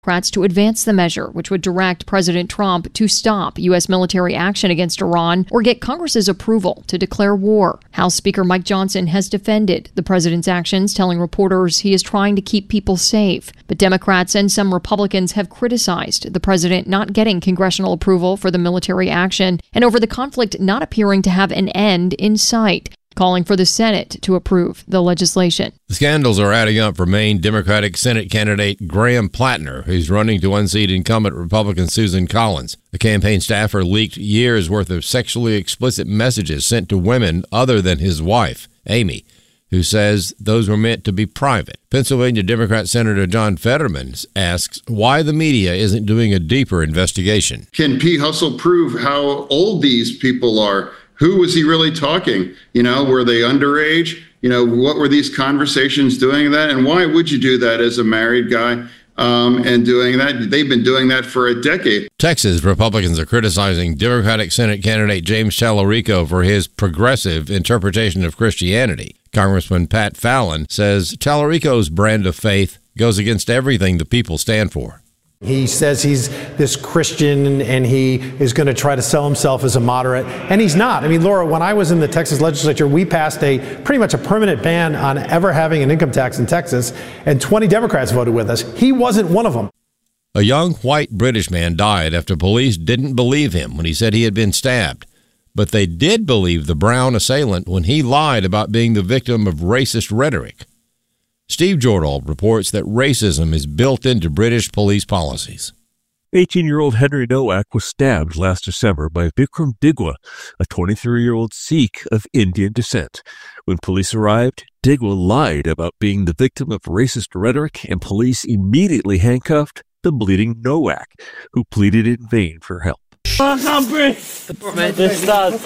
Democrats to advance the measure, which would direct President Trump to stop U.S. military action against Iran or get Congress's approval to declare war. House Speaker Mike Johnson has defended the president's actions, telling reporters he is trying to keep people safe. But Democrats and some Republicans have criticized the president not getting congressional approval for the military action and over the conflict not appearing to have an end in sight, calling for the Senate to approve the legislation. The scandals are adding up for Maine Democratic Senate candidate Graham Plattner, who's running to unseat incumbent Republican Susan Collins. The campaign staffer leaked years' worth of sexually explicit messages sent to women other than his wife, Amy, who says those were meant to be private. Pennsylvania Democrat Senator John Fetterman asks why the media isn't doing a deeper investigation. Can P. Hustle prove how old these people are? Who was he really talking? Were they underage? What were these conversations doing that? And why would you do that as a married guy and doing that? They've been doing that for a decade. Texas Republicans are criticizing Democratic Senate candidate James Tallarico for his progressive interpretation of Christianity. Congressman Pat Fallon says Tallarico's brand of faith goes against everything the people stand for. He says he's this Christian and he is going to try to sell himself as a moderate, and he's not. I mean, Laura, when I was in the Texas legislature, we passed pretty much a permanent ban on ever having an income tax in Texas, and 20 Democrats voted with us. He wasn't one of them. A young white British man died after police didn't believe him when he said he had been stabbed. But they did believe the brown assailant when he lied about being the victim of racist rhetoric. Steve Jordahl reports that racism is built into British police policies. 18-year-old Henry Nowak was stabbed last December by Vikram Digwa, a 23-year-old Sikh of Indian descent. When police arrived, Digwa lied about being the victim of racist rhetoric, and police immediately handcuffed the bleeding Nowak, who pleaded in vain for help. I can't breathe. I've been stabbed.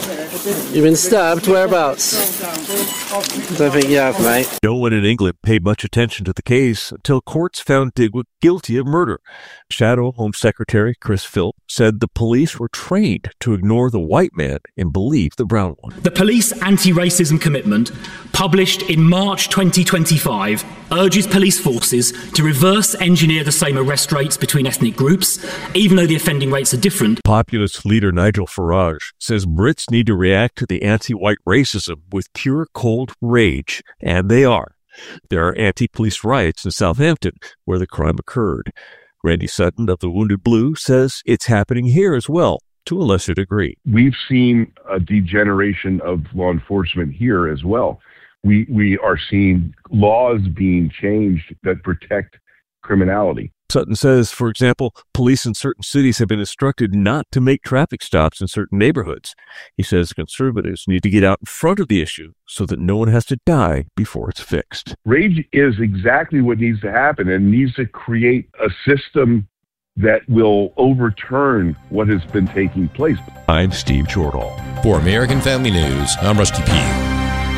You've been stabbed? Whereabouts? Don't think you have, mate. No one in England paid much attention to the case until courts found Digwa guilty of murder. Shadow Home Secretary Chris Philp said the police were trained to ignore the white man and believe the brown one. The police anti-racism commitment, published in March 2025, urges police forces to reverse engineer the same arrest rates between ethnic groups, even though the offending rates are different. Populist leader Nigel Farage says Brits need to react to the anti-white racism with pure cold rage, and they are. There are anti-police riots in Southampton where the crime occurred. Randy Sutton of the Wounded Blue says it's happening here as well, to a lesser degree. We've seen a degeneration of law enforcement here as well. We are seeing laws being changed that protect criminality. Sutton says, for example, police in certain cities have been instructed not to make traffic stops in certain neighborhoods. He says conservatives need to get out in front of the issue so that no one has to die before it's fixed. Rage is exactly what needs to happen and needs to create a system that will overturn what has been taking place. I'm Steve Jordahl. For American Family News, I'm Rusty Pugh.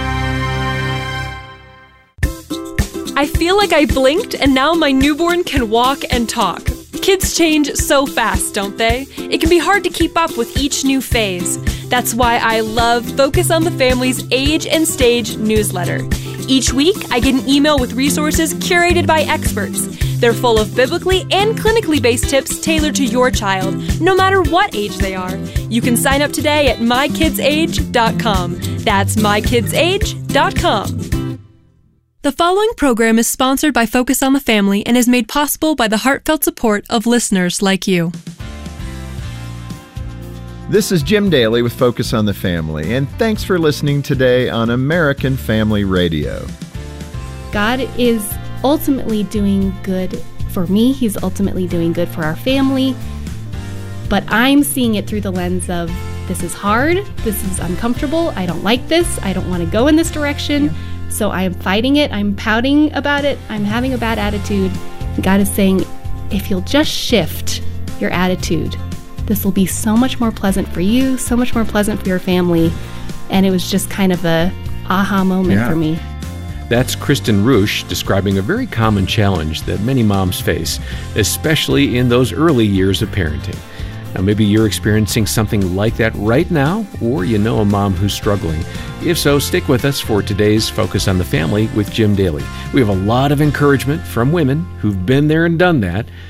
I feel like I blinked and now my newborn can walk and talk. Kids change so fast, don't they? It can be hard to keep up with each new phase. That's why I love Focus on the Family's Age and Stage newsletter. Each week, I get an email with resources curated by experts. They're full of biblically and clinically based tips tailored to your child, no matter what age they are. You can sign up today at mykidsage.com. That's mykidsage.com. The following program is sponsored by Focus on the Family and is made possible by the heartfelt support of listeners like you. This is Jim Daly with Focus on the Family, and thanks for listening today on American Family Radio. God is ultimately doing good for me. He's ultimately doing good for our family. But I'm seeing it through the lens of, this is hard, this is uncomfortable, I don't like this, I don't want to go in this direction. So I am fighting it, I'm pouting about it, I'm having a bad attitude. God is saying, if you'll just shift your attitude, this will be so much more pleasant for you, so much more pleasant for your family. And it was just kind of a aha moment for me. That's Kristen Rusch describing a very common challenge that many moms face, especially in those early years of parenting. Now, maybe you're experiencing something like that right now, or you know a mom who's struggling. If so, stick with us for today's Focus on the Family with Jim Daly. We have a lot of encouragement from women who've been there and done that.